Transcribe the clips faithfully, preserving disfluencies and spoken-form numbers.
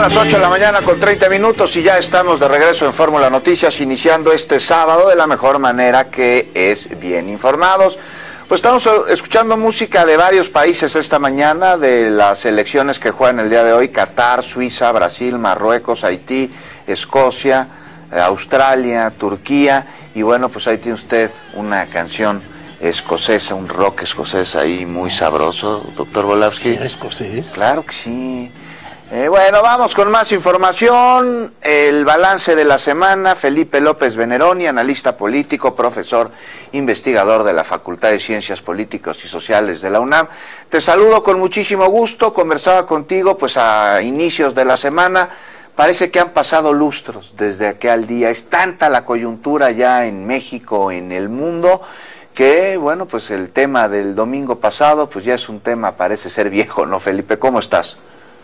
las ocho de la mañana con treinta minutos y ya estamos de regreso en Fórmula Noticias, iniciando este sábado de la mejor manera, que es bien informados. Pues estamos escuchando música de varios países esta mañana, de las elecciones que juegan el día de hoy: Qatar, Suiza, Brasil, Marruecos, Haití, Escocia, Australia, Turquía. Y bueno, pues ahí tiene usted una canción escocesa, un rock escocés ahí muy sabroso, doctor Volavsky. ¿Era escocés? Claro que sí. Eh, bueno, vamos con más información. El balance de la semana. Felipe López Veneroni, analista político, profesor investigador de la Facultad de Ciencias Políticas y Sociales de la UNAM. Te saludo con muchísimo gusto. Conversaba contigo pues a inicios de la semana. Parece que han pasado lustros desde aquel día. Es tanta la coyuntura ya en México, en el mundo, que bueno, pues el tema del domingo pasado pues ya es un tema, parece ser viejo, ¿no, Felipe? ¿Cómo estás?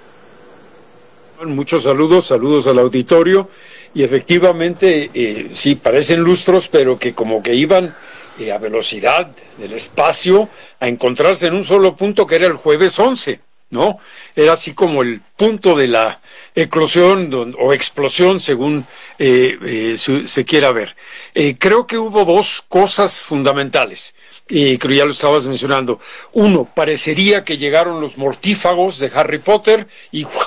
Muchos saludos, saludos al auditorio, y efectivamente eh, sí, parecen lustros, pero que como que iban eh, a velocidad del espacio a encontrarse en un solo punto, que era el jueves once, ¿no? Era así como el punto de la eclosión o explosión, según eh, eh, su, se quiera ver. Eh, creo que hubo dos cosas fundamentales, y creo ya lo estabas mencionando. Uno, parecería que llegaron los mortífagos de Harry Potter y ¡uah!,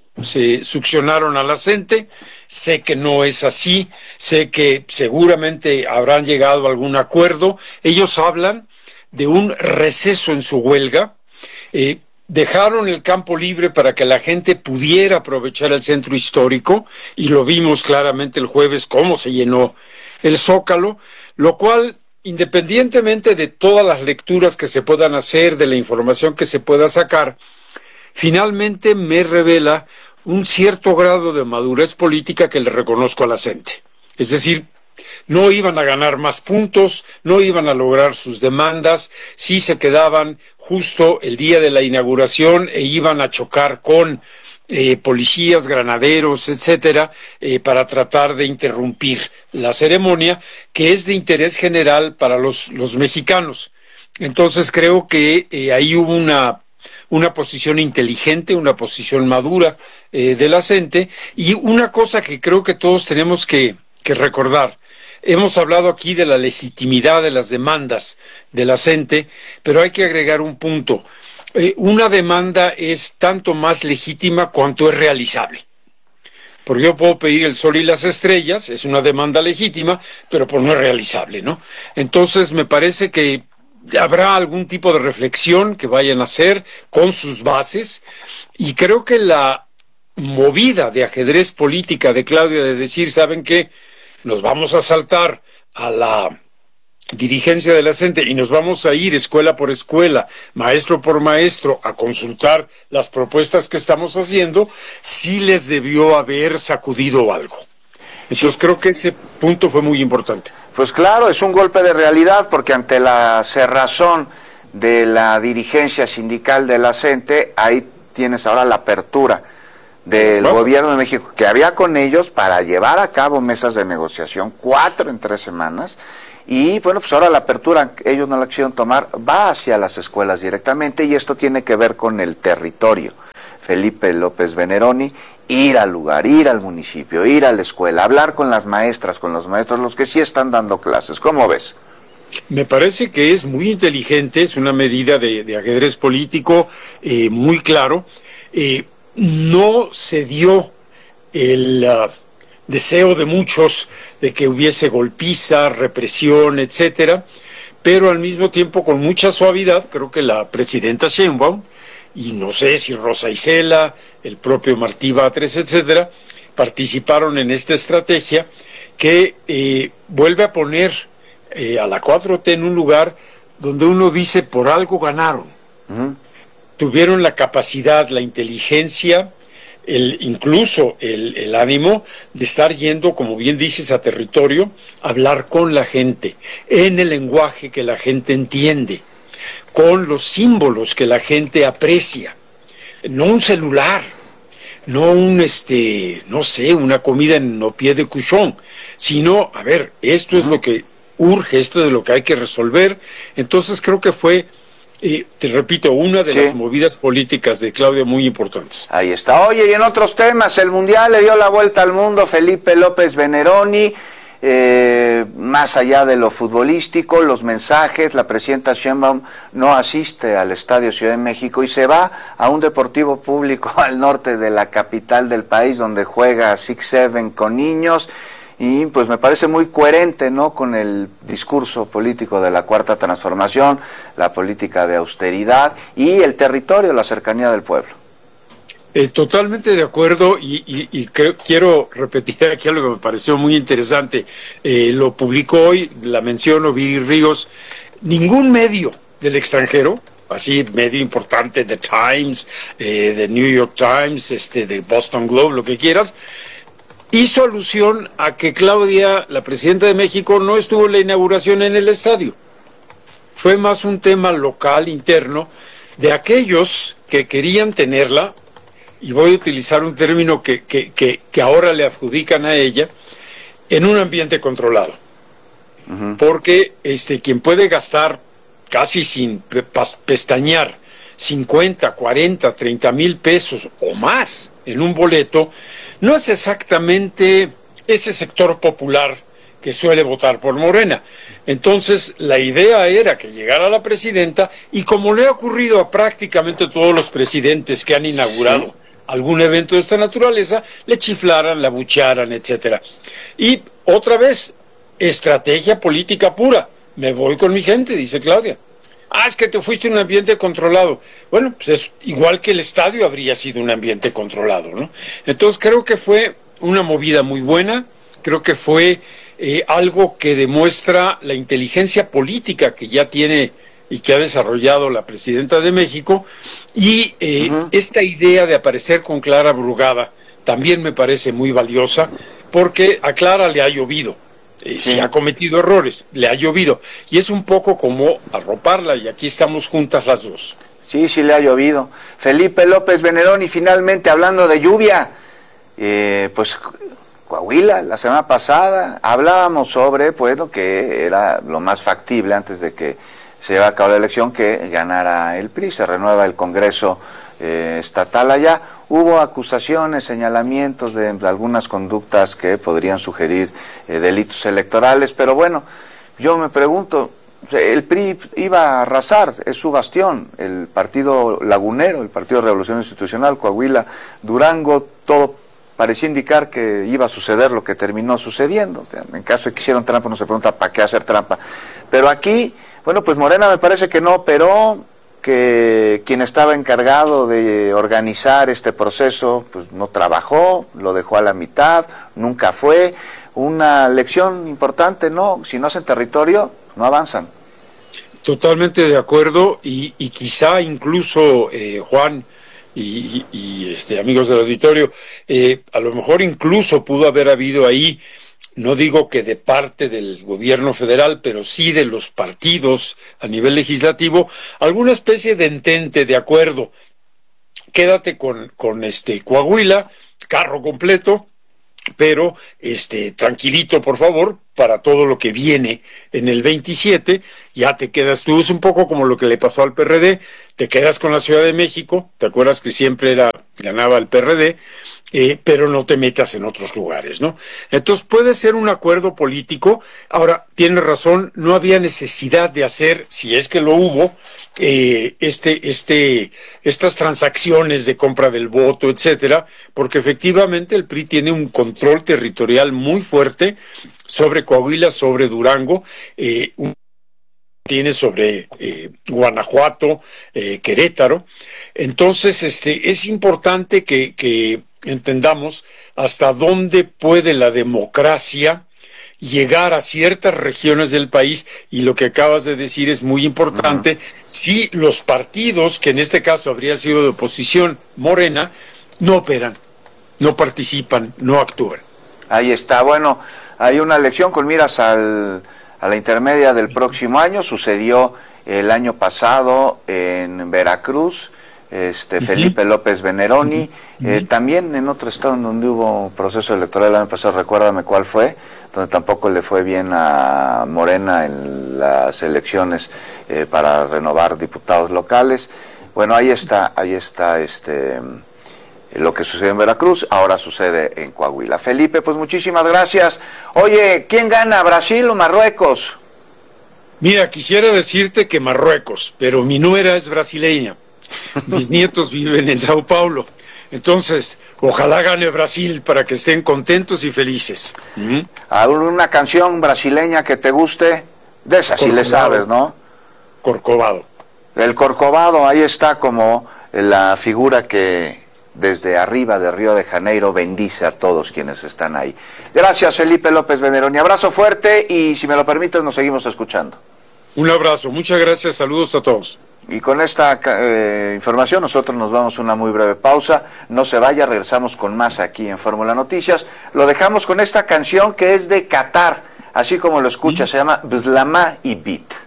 se succionaron a la gente. Sé que no es así, sé que seguramente habrán llegado a algún acuerdo. Ellos hablan de un receso en su huelga. Eh, dejaron el campo libre para que la gente pudiera aprovechar el centro histórico, y lo vimos claramente el jueves cómo se llenó el Zócalo, lo cual, independientemente de todas las lecturas que se puedan hacer, de la información que se pueda sacar, finalmente me revela un cierto grado de madurez política que le reconozco a la gente. Es decir, no iban a ganar más puntos, no iban a lograr sus demandas, sí se quedaban justo el día de la inauguración e iban a chocar con eh, policías, granaderos, etcétera, eh, para tratar de interrumpir la ceremonia, que es de interés general para los, los mexicanos. Entonces creo que eh, ahí hubo una una posición inteligente, una posición madura eh, de la gente. Y una cosa que creo que todos tenemos que, que recordar: hemos hablado aquí de la legitimidad de las demandas de la gente, pero hay que agregar un punto. Eh, una demanda es tanto más legítima cuanto es realizable. Porque yo puedo pedir el sol y las estrellas, es una demanda legítima, pero pues no es realizable, ¿no? Entonces me parece que habrá algún tipo de reflexión que vayan a hacer con sus bases, y creo que la movida de ajedrez política de Claudia de decir, ¿saben qué? Nos vamos a saltar a la dirigencia de la gente y nos vamos a ir escuela por escuela, maestro por maestro, a consultar las propuestas que estamos haciendo, sí les debió haber sacudido algo. Entonces creo que ese punto fue muy importante. Pues claro, es un golpe de realidad, porque ante la cerrazón de la dirigencia sindical de la CENTE, ahí tienes ahora la apertura del gobierno de México, que había con ellos para llevar a cabo mesas de negociación, cuatro en tres semanas, y bueno, pues ahora la apertura, ellos no la quisieron tomar, va hacia las escuelas directamente, y esto tiene que ver con el territorio. Felipe López Veneroni, ir al lugar, ir al municipio, ir a la escuela, hablar con las maestras, con los maestros, los que sí están dando clases. ¿Cómo ves? Me parece que es muy inteligente, es una medida de, de ajedrez político eh, muy claro. Eh, no se dio el uh, deseo de muchos de que hubiese golpiza, represión, etcétera, pero al mismo tiempo con mucha suavidad. Creo que la presidenta Sheinbaum, y no sé si Rosa Isela, el propio Martí Batres, etcétera, participaron en esta estrategia que eh, vuelve a poner eh, a la cuatro T en un lugar donde uno dice, por algo ganaron. Uh-huh. Tuvieron la capacidad, la inteligencia, el, incluso el, el ánimo de estar yendo, como bien dices, a territorio, a hablar con la gente, en el lenguaje que la gente entiende, con los símbolos que la gente aprecia, no un celular, no un, este, no sé, una comida en no pie de cuchón, sino, a ver, esto es lo que urge, esto es lo que hay que resolver. Entonces creo que fue eh, te repito, una de sí. las movidas políticas de Claudia muy importantes. Ahí está. Oye, y en otros temas, el Mundial le dio la vuelta al mundo Felipe López Veneroni. Eh, más allá de lo futbolístico, los mensajes, la presidenta Sheinbaum no asiste al Estadio Ciudad de México y se va a un deportivo público al norte de la capital del país donde juega Six Seven con niños y pues me parece muy coherente, ¿no?, con el discurso político de la Cuarta Transformación, la política de austeridad y el territorio, la cercanía del pueblo. Eh, totalmente de acuerdo y, y, y que, quiero repetir aquí algo que me pareció muy interesante. Eh, lo publicó hoy, la menciono, Viri Ríos. Ningún medio del extranjero, así medio importante, The Times, eh, The New York Times, este, The Boston Globe, lo que quieras, hizo alusión a que Claudia, la presidenta de México, no estuvo en la inauguración en el estadio. Fue más un tema local, interno, de aquellos que querían tenerla, y voy a utilizar un término que, que, que, que ahora le adjudican a ella, en un ambiente controlado. Uh-huh. Porque este, quien puede gastar casi sin pestañear cincuenta, cuarenta, treinta mil pesos o más en un boleto, no es exactamente ese sector popular que suele votar por Morena. Entonces, la idea era que llegara la presidenta, y como le ha ocurrido a prácticamente todos los presidentes que han inaugurado sí. algún evento de esta naturaleza, le chiflaran, la abuchearan, etcétera. Y otra vez, estrategia política pura. Me voy con mi gente, dice Claudia. Ah, es que te fuiste a un ambiente controlado. Bueno, pues es igual que el estadio habría sido un ambiente controlado, ¿no? Entonces creo que fue una movida muy buena, creo que fue eh, algo que demuestra la inteligencia política que ya tiene y que ha desarrollado la presidenta de México, y eh, uh-huh. esta idea de aparecer con Clara Brugada también me parece muy valiosa, porque a Clara le ha llovido, eh, sí. si ha cometido errores, le ha llovido, y es un poco como arroparla, y aquí estamos juntas las dos. Sí, sí le ha llovido. Felipe López Veneroni, finalmente hablando de lluvia, eh, pues Coahuila, la semana pasada hablábamos sobre, pues, lo que era lo más factible antes de que se lleva a cabo la elección, que ganara el P R I, se renueva el Congreso eh, estatal allá. Hubo acusaciones, señalamientos de, de algunas conductas que podrían sugerir eh, delitos electorales, pero bueno, yo me pregunto, el P R I iba a arrasar, es su bastión, el Partido Lagunero, el Partido de Revolución Institucional, Coahuila, Durango, todo parecía indicar que iba a suceder lo que terminó sucediendo. O sea, en caso de que hicieron trampa, uno se pregunta para qué hacer trampa. Pero aquí, bueno, pues Morena me parece que no operó, que quien estaba encargado de organizar este proceso, pues no trabajó, lo dejó a la mitad, nunca fue. Una lección importante, ¿no? Si no hacen territorio, no avanzan. Totalmente de acuerdo, y, y quizá incluso, eh, Juan, y, y, y este, amigos del auditorio, eh, a lo mejor incluso pudo haber habido ahí, no digo que de parte del gobierno federal, pero sí de los partidos a nivel legislativo, alguna especie de entente, de acuerdo. Quédate con, con este Coahuila, carro completo, pero este tranquilito, por favor, para todo lo que viene en el veintisiete, ya te quedas tú. Es un poco como lo que le pasó al P R D, te quedas con la Ciudad de México, te acuerdas que siempre era ganaba el P R D, eh, pero no te metas en otros lugares, ¿no? Entonces puede ser un acuerdo político. Ahora, tienes razón, no había necesidad de hacer, si es que lo hubo, eh, este, este, estas transacciones de compra del voto, etcétera, porque efectivamente el P R I tiene un control territorial muy fuerte sobre Coahuila, sobre Durango, eh, un tiene sobre eh, Guanajuato, eh, Querétaro. Entonces, este, es importante que, que entendamos hasta dónde puede la democracia llegar a ciertas regiones del país, y lo que acabas de decir es muy importante. Uh-huh. Si los partidos, que en este caso habría sido de oposición, Morena, no operan, no participan, no actúan. Ahí está. Bueno, hay una elección con miras al a la intermedia del próximo año. Sucedió el año pasado en Veracruz, este uh-huh. Felipe López Veneroni, uh-huh. eh, también en otro estado en donde hubo proceso electoral el año pasado, recuérdame cuál fue, donde tampoco le fue bien a Morena en las elecciones eh, para renovar diputados locales. Bueno, ahí está, ahí está este lo que sucede en Veracruz, ahora sucede en Coahuila. Felipe, pues muchísimas gracias. Oye, ¿quién gana, Brasil o Marruecos? Mira, quisiera decirte que Marruecos, pero mi nuera es brasileña. Mis nietos viven en Sao Paulo. Entonces, ojalá gane Brasil para que estén contentos y felices. ¿Mm? ¿Alguna canción brasileña que te guste? De esa sí le sabes, ¿no? Corcovado. El Corcovado, ahí está como la figura que desde arriba de Río de Janeiro bendice a todos quienes están ahí. Gracias, Felipe López Veneroni. Abrazo fuerte y, si me lo permites, nos seguimos escuchando. Un abrazo, muchas gracias, saludos a todos. Y con esta eh, información nosotros nos vamos a una muy breve pausa. No se vaya, regresamos con más aquí en Fórmula Noticias. Lo dejamos con esta canción que es de Qatar, así como lo escucha, ¿Mm? Se llama Bzlama y Beat.